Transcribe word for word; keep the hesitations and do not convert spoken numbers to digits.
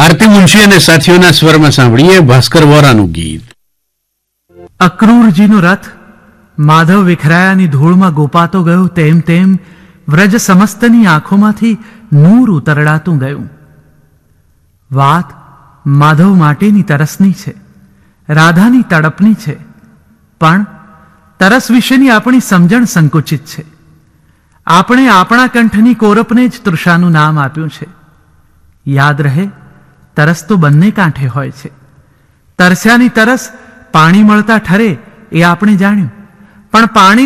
આરતી મુનશી અને સાથીઓના સ્વરમાં સાંભળીએ ભાસ્કર વોરાનું ગીત. અક્રૂરજીનો રથ માધવ વિખરાયાની ધૂળમાં ગોપાતો ગયો, તેમ તેમ વ્રજ સમસ્તની આંખોમાંથી નૂર ઉતરડાતું ગયું. વાત માધવ માટેની તરસની છે, રાધાની તડપની છે, પણ તરસ વિશેની આપણી સમજણ સંકુચિત છે. આપણે આપણા કંઠની કોરપને જ તૃષાનું નામ આપ્યું છે. યાદ રહે, તરસ તો બંને કાંઠે હોય છે. તરસ્યાની તરસ પાણી મળતા ઠરે એ આપણે જાણ્યું, પણ પાણી